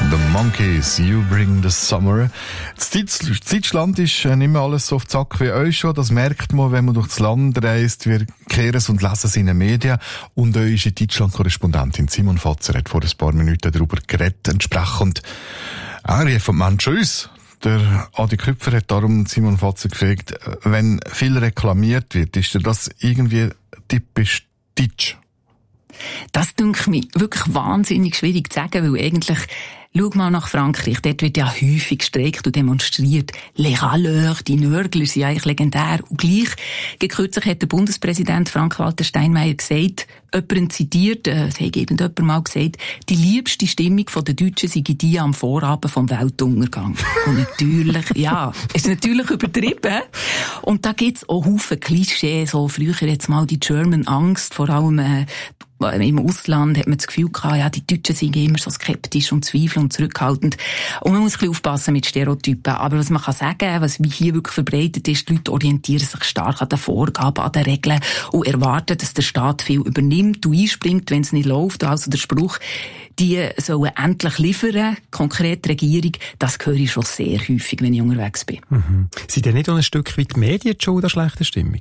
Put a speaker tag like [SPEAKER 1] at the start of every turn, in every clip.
[SPEAKER 1] The Monkeys, You Bring the Summer. In Deutschland ist nicht mehr alles so auf die Sack wie euch schon. Das merkt man, wenn man durch das Land reist. Wir kehren es und lesen es in den Medien. Und eure Deutschland-Korrespondentin Simon Fatzer hat vor ein paar Minuten darüber geredet. Entsprechend rief von Menschen uns. Der Adi Küpfer hat darum Simon Fatzer gefragt, wenn viel reklamiert wird, ist das irgendwie typisch deutsch?
[SPEAKER 2] Das dünkt mich wirklich wahnsinnig schwierig zu sagen, weil eigentlich, schau mal nach Frankreich, dort wird ja häufig gestreikt und demonstriert. Les Râleurs, die Nörgler sind eigentlich legendär. Und gleich, kürzlich hat der Bundespräsident Frank-Walter Steinmeier gesagt, jemand zitiert, es hat irgendjemand mal gesagt, die liebste Stimmung der Deutschen sei die am Vorabend vom Weltuntergang. Und natürlich, ja, ist natürlich übertrieben. Und da gibt's auch Haufen Klischees, so früher jetzt mal die German Angst, vor allem im Ausland hat man das Gefühl gehabt, ja, die Deutschen sind immer so skeptisch und zweifelnd und zurückhaltend. Und man muss ein bisschen aufpassen mit Stereotypen. Aber was man kann sagen, was hier wirklich verbreitet ist, die Leute orientieren sich stark an den Vorgaben, an den Regeln und erwarten, dass der Staat viel übernimmt und einspringt, wenn es nicht läuft. Also der Spruch, die sollen endlich liefern, konkret die Regierung, das höre ich schon sehr häufig, wenn ich unterwegs bin.
[SPEAKER 3] Sind denn nicht auch ein Stück weit die Medien die Schuld an schlechter Stimmung?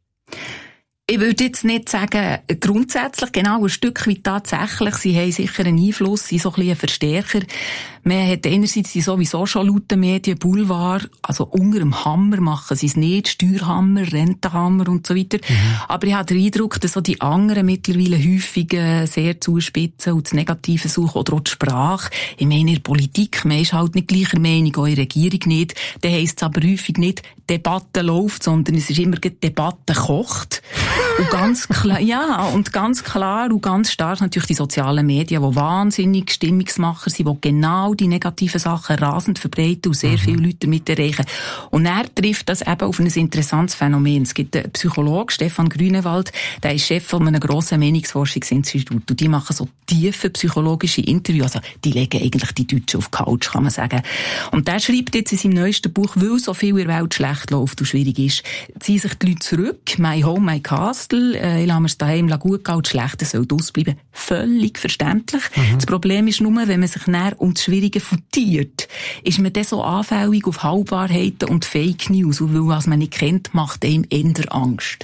[SPEAKER 2] Ich würde jetzt nicht sagen, grundsätzlich, genau, ein Stück weit tatsächlich. Sie haben sicher einen Einfluss, sind so ein bisschen ein Verstärker. Man hat einerseits die sowieso schon lauten Medien, Boulevard, also unter dem Hammer machen sie es nicht, Steuerhammer, Rentenhammer und so weiter. Aber ich habe den Eindruck, dass so die anderen mittlerweile häufig sehr zuspitzen und das Negative suchen oder auch die Sprache. Ich meine, in der Politik, man ist halt nicht gleicher Meinung, auch in der Regierung nicht. Dann heisst es aber häufig nicht, Debatte läuft, sondern es ist immer Debatte kocht. Und ganz klar, ja, und ganz klar und ganz stark natürlich die sozialen Medien, die wahnsinnig Stimmungsmacher sind, die genau die negativen Sachen rasend verbreiten und sehr viele Leute damit erreichen. Und er trifft das eben auf ein interessantes Phänomen. Es gibt einen Psychologen, Stefan Grünewald, der ist Chef von einem grossen Meinungsforschungsinstitut. Und die machen so tiefe psychologische Interviews. Also, die legen eigentlich die Deutschen auf die Couch, kann man sagen. Und der schreibt jetzt in seinem neuesten Buch, weil so viel in der Welt schlecht läuft und schwierig ist, ziehen sich die Leute zurück. My Home, My Castle. Ich lasse mir es daheim gut gehen und das Schlechte soll ausbleiben. Völlig verständlich. Das Problem ist nur, wenn man sich näher um das Schwierige futiert, ist man dann so anfällig auf Halbwahrheiten und Fake News. Und weil was man nicht kennt, macht einem eher Angst.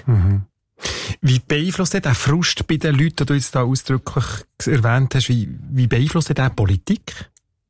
[SPEAKER 3] Wie beeinflusst der Frust bei den Leuten, die du jetzt da ausdrücklich erwähnt hast, wie beeinflusst der Politik?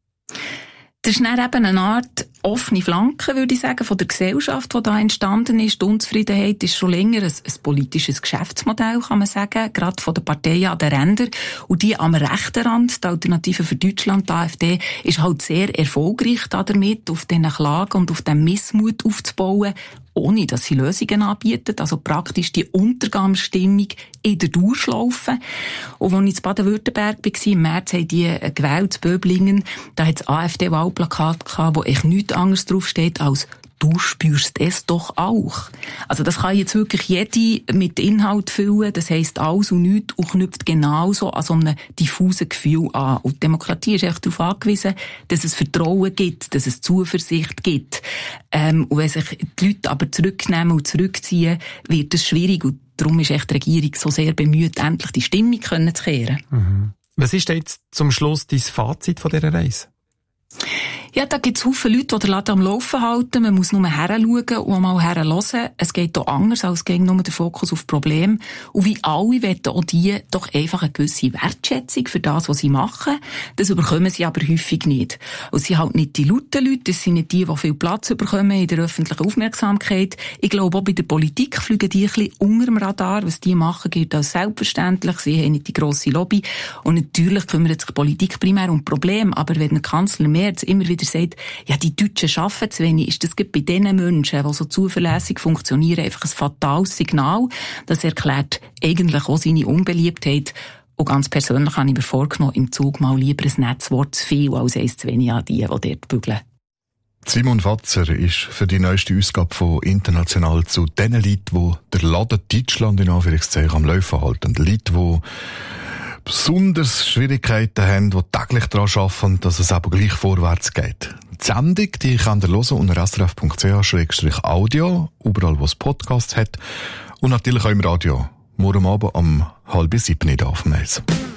[SPEAKER 2] Das ist dann eben eine Art offene Flanke, würde ich sagen, von der Gesellschaft, die da entstanden ist. Die Unzufriedenheit ist schon länger ein politisches Geschäftsmodell, kann man sagen, gerade von den Parteien an den Rändern. Und die am rechten Rand, die Alternative für Deutschland, die AfD, ist halt sehr erfolgreich damit, auf diesen Klagen und auf den Missmut aufzubauen, ohne dass sie Lösungen anbieten, also praktisch die Untergangsstimmung in der Durchschlaufe. Und als ich in Baden-Württemberg war, im März haben die gewählt, Böblingen, da hat das AfD-Wahlplakat gehabt, wo echt nichts anderes draufsteht als «Du spürst es doch auch». Also das kann jetzt wirklich jede mit Inhalt füllen, das heisst alles und nichts und knüpft genauso an so einem diffusen Gefühl an. Und die Demokratie ist echt darauf angewiesen, dass es Vertrauen gibt, dass es Zuversicht gibt. Und wenn sich die Leute aber zurücknehmen und zurückziehen, wird es schwierig. Und darum ist echt die Regierung so sehr bemüht, endlich die Stimmung zu kehren.
[SPEAKER 3] Was ist denn jetzt zum Schluss dein Fazit von dieser Reise?
[SPEAKER 2] Ja, da gibt's viele Leute, die den Laden am Laufen halten. Man muss nur heranschauen und mal herhören. Es geht hier anders, als gegen nur der Fokus auf Probleme. Und wie alle wollen auch die doch einfach eine gewisse Wertschätzung für das, was sie machen. Das bekommen sie aber häufig nicht. Und sie sind halt nicht die lauten Leute, das sind nicht die viel Platz bekommen in der öffentlichen Aufmerksamkeit. Ich glaube, auch bei der Politik fliegen die ein bisschen unter dem Radar. Was die machen, gilt als selbstverständlich. Sie haben nicht die grosse Lobby. Und natürlich kümmert sich Politik primär um Probleme. Aber wenn der Kanzler Merz immer wieder sagt, ja, die Deutschen arbeiten zu wenig, ist das bei den Menschen, die so zuverlässig funktionieren, einfach ein fatales Signal. Das erklärt eigentlich auch seine Unbeliebtheit. Und ganz persönlich habe ich mir vorgenommen, im Zug mal lieber ein Netzwort zu viel als eins zu wenig an die dort bügeln.
[SPEAKER 1] Simon Fatzer ist für die neueste Ausgabe von «International» zu den Leuten, die der Laden Deutschland in Anführungszeichen am Laufen halten. Leute, die besonders Schwierigkeiten haben, die täglich daran arbeiten, dass es aber gleich vorwärts geht. Die Sendung, die könnt ihr hören unter srf.ch/audio, überall wo es Podcasts hat. Und natürlich auch im Radio. Morgen Abend um 6:30 hier auf dem Eis.